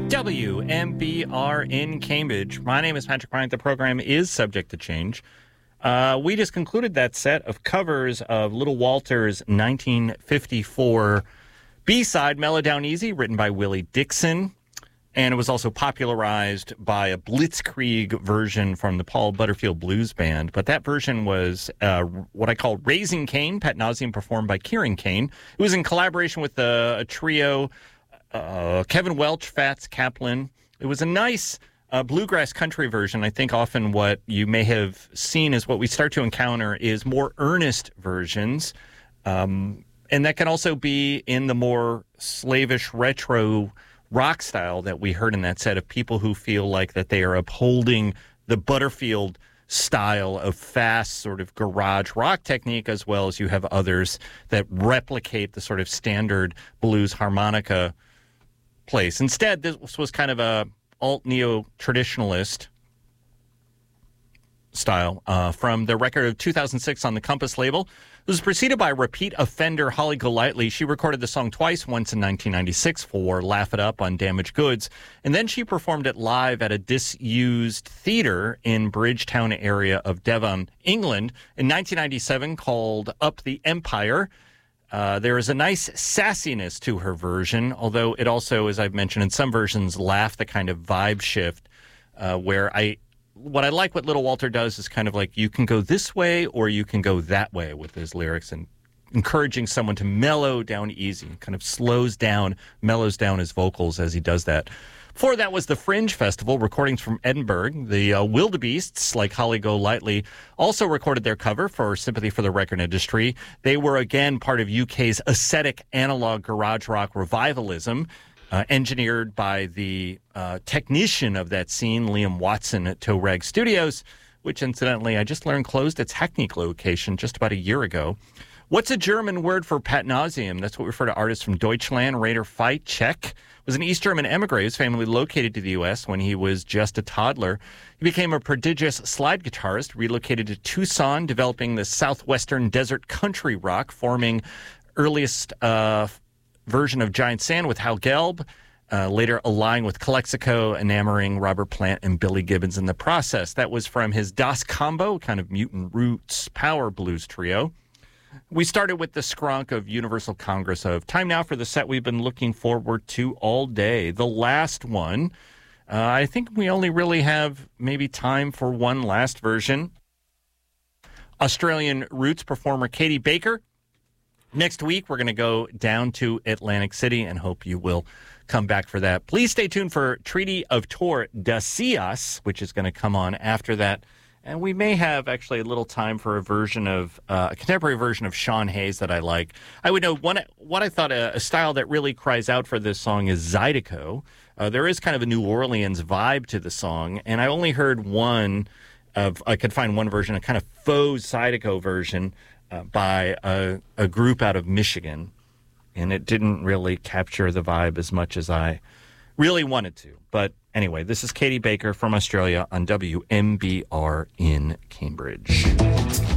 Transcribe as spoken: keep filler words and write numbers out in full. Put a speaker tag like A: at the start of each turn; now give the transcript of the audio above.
A: W M B R in Cambridge. My name is Patrick Bryant. The program is subject to change. Uh, we just concluded that set of covers of Little Walter's nineteen fifty-four B-side, Mellow Down Easy, written by Willie Dixon. And it was also popularized by a Blitzkrieg version from the Paul Butterfield Blues Band. But that version was uh, what I call Raising Cain, Pat Nauseam, performed by Kieran Kane. It was in collaboration with uh, a trio, uh, Kevin Welch, Fats Kaplan. It was a nice uh, bluegrass country version. I think often what you may have seen is what we start to encounter is more earnest versions. Um, and that can also be in the more slavish retro rock style that we heard in that set, of people who feel like that they are upholding the Butterfield style of fast sort of garage rock technique, as well as you have others that replicate the sort of standard blues harmonica place. Instead, this was kind of a alt neo traditionalist style uh, from the record of two thousand six on the Compass label. It was preceded by repeat offender Holly Golightly. She recorded the song twice, once in nineteen ninety-six for Laugh It Up on Damaged Goods, and then she performed it live at a disused theater in Bridgetown area of Devon, England, in nineteen ninety-seven called Up the Empire. Uh, there is a nice sassiness to her version, although it also, as I've mentioned in some versions, laughed the kind of vibe shift uh, where I... What I like what Little Walter does is kind of like you can go this way or you can go that way with his lyrics, and encouraging someone to mellow down easy, kind of slows down, mellows down his vocals as he does that. Before that was the Fringe Festival, recordings from Edinburgh. The uh, Wildebeests, like Holly Golightly, also recorded their cover for Sympathy for the Record Industry. They were again part of U K's ascetic analog garage rock revivalism. Uh, engineered by the uh, technician of that scene, Liam Watson at Toe Rag Studios, which incidentally I just learned closed its Hackney location just about a year ago. What's a German word for Pat Nauseam? That's what we refer to artists from Deutschland. Raider Fight, Czech, was an East German emigre whose family located to the U S when he was just a toddler. He became a prodigious slide guitarist, relocated to Tucson, developing the southwestern desert country rock, forming earliest uh version of Giant Sand with Hal Gelb, uh, later allying with Calexico, enamoring Robert Plant and Billy Gibbons in the process. That was from his Das Combo, kind of mutant roots power blues trio. We started with the skronk of Universal Congress of. Time now for the set we've been looking forward to all day. The last one. Uh, I think we only really have maybe time for one last version. Australian roots performer Katie Baker. Next week, we're going to go down to Atlantic City and hope you will come back for that. Please stay tuned for Treaty of Tordesillas, which is going to come on after that. And we may have actually a little time for a version of, uh, a contemporary version of Sean Hayes that I like. I would know one, what I thought a, a style that really cries out for this song is Zydeco. Uh, there is kind of a New Orleans vibe to the song, and I only heard one of, I could find one version, a kind of faux Zydeco version, Uh, by a, a group out of Michigan, and it didn't really capture the vibe as much as I really wanted to. But anyway, this is Katie Baker from Australia on W M B R in Cambridge.